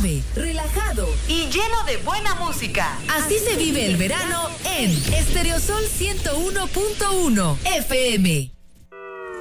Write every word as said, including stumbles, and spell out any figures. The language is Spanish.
suave, relajado y lleno de buena música. Así se vive el verano en Estereosol ciento uno punto uno F M.